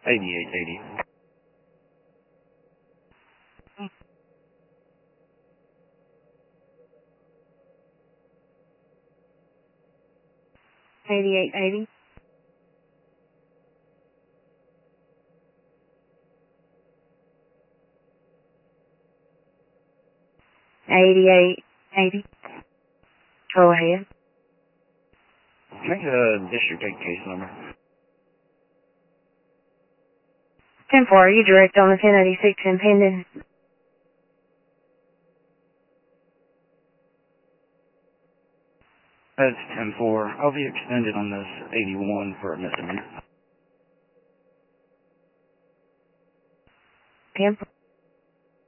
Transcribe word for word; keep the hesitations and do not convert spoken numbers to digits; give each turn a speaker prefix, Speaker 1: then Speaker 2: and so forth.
Speaker 1: eighty-eight eighty.
Speaker 2: eighty-eight eighty. eighty-eight eighty. Go ahead.
Speaker 1: Make a district eight case number.
Speaker 2: ten four, are you direct on the ten eighty-six in Pendon?
Speaker 1: That's ten four. I'll be extended on this eighty-one for a misdemeanor.